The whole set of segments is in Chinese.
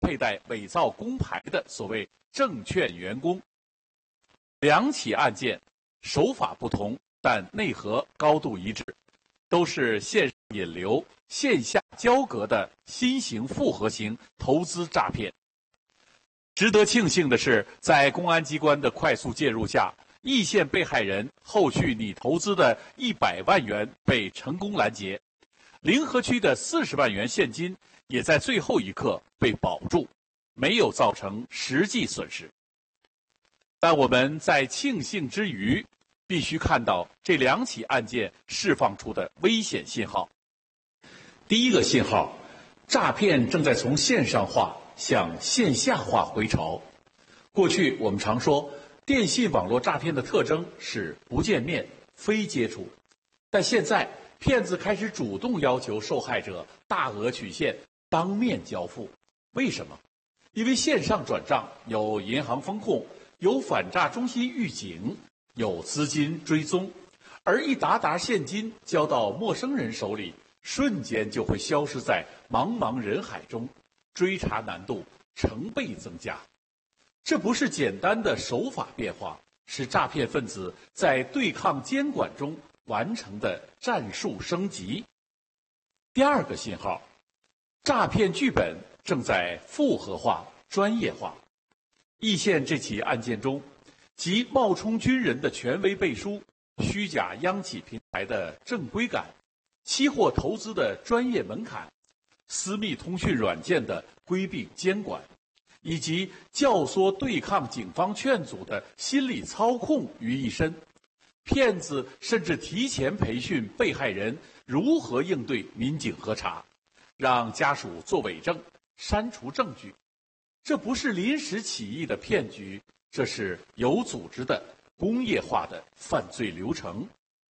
佩戴伪造工牌的所谓证券员工。两起案件手法不同，但内核高度一致，都是线上引流、线下交割的新型复合型投资诈骗。值得庆幸的是，在公安机关的快速介入下，易县被害人后续拟投资的100万元被成功拦截，临河区的40万元现金也在最后一刻被保住，没有造成实际损失。但我们在庆幸之余，必须看到这两起案件释放出的危险信号。第一个信号，诈骗正在从线上化向线下化回潮。过去我们常说，电信网络诈骗的特征是不见面、非接触，但现在骗子开始主动要求受害者大额取现当面交付。为什么？因为线上转账有银行风控，有反诈中心预警，有资金追踪，而一沓现金交到陌生人手里，瞬间就会消失在茫茫人海中，追查难度成倍增加。这不是简单的手法变化，是诈骗分子在对抗监管中完成的战术升级。第二个信号，诈骗剧本正在复合化、专业化。易县这起案件中，集冒充军人的权威背书、虚假央企平台的正规感、期货投资的专业门槛、私密通讯软件的规避监管，以及教唆对抗警方劝阻的心理操控于一身。骗子甚至提前培训被害人如何应对民警核查，让家属做伪证、删除证据。这不是临时起意的骗局，这是有组织的、工业化的犯罪流程。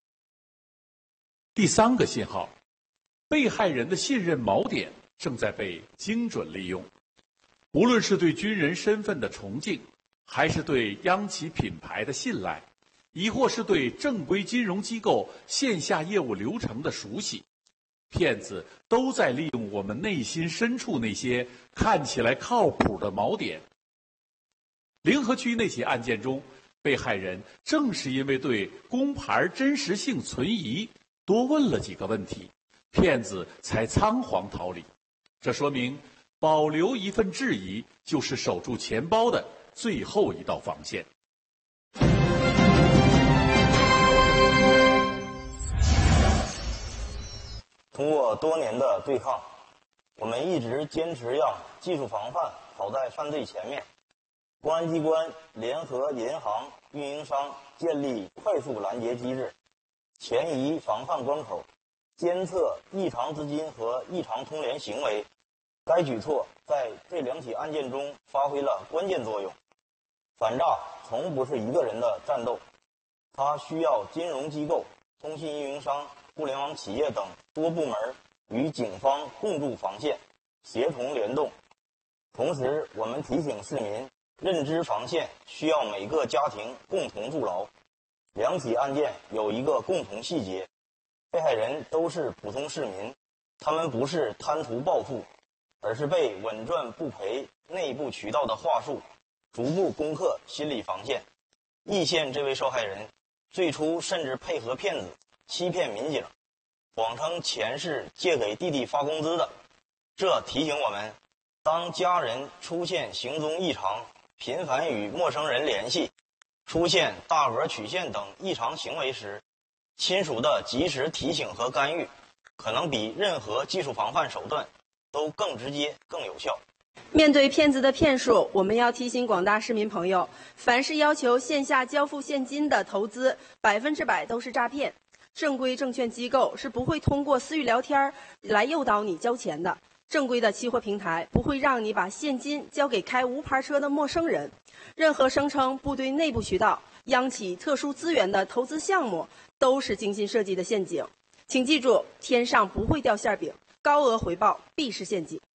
第三个信号，被害人的信任锚点正在被精准利用。无论是对军人身份的崇敬，还是对央企品牌的信赖，亦或是对正规金融机构线下业务流程的熟悉，骗子都在利用我们内心深处那些看起来靠谱的锚点。临河区那起案件中，被害人正是因为对工牌真实性存疑，多问了几个问题，骗子才仓皇逃离。这说明保留一份质疑，就是守住钱包的最后一道防线。 通过多年的对抗，我们一直坚持让技术防范跑在犯罪前面。公安机关联合银行、运营商建立快速拦截机制，前移防范关口，监测异常资金和异常通联行为。该举措在这两起案件中发挥了关键作用。反诈从不是一个人的战斗，它需要金融机构、通信运营商、互联网企业等多部门与警方共筑防线，协同联动。同时，我们提醒市民，认知防线需要每个家庭共同筑牢。两起案件有一个共同细节，被害人都是普通市民，他们不是贪图暴富，而是被稳赚不赔内部渠道的话术逐步攻克心理防线。易县这位受害人最初甚至配合骗子欺骗民警，谎称钱是借给弟弟发工资的。这提醒我们，当家人出现行踪异常、频繁与陌生人联系、出现大额取现等异常行为时，亲属的及时提醒和干预可能比任何技术防范手段都更直接、更有效。 面对骗子的骗术，我们要提醒广大市民朋友，凡是要求线下交付现金的投资，100%都是诈骗。正规证券机构是不会通过私域聊天来诱导你交钱的。正规的期货平台不会让你把现金交给开无牌车的陌生人。任何声称部队内部渠道、央企特殊资源的投资项目，都是精心设计的陷阱。请记住，天上不会掉馅饼，高额回报必是陷阱。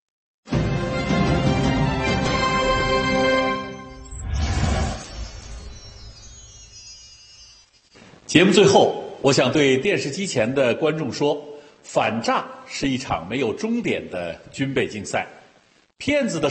节目最后，我想对电视机前的观众说，反诈是一场没有终点的军备竞赛，骗子的